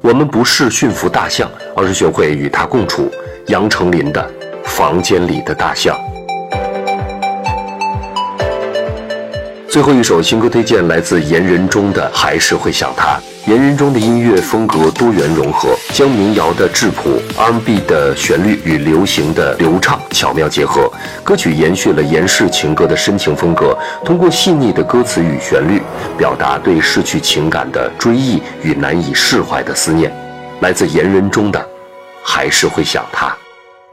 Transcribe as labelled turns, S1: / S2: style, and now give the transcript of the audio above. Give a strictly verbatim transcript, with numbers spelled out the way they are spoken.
S1: 我们不是驯服大象，而是学会与它共处。杨丞琳的《房间里的大象》。最后一首新歌推荐来自言人中的《还是会想他》。言人中的音乐风格多元融合，将民谣的质朴、R and B 的旋律与流行的流畅巧妙结合。歌曲延续了严氏情歌的深情风格，通过细腻的歌词与旋律，表达对逝去情感的追忆与难以释怀的思念。来自言人中的《还是会想他》。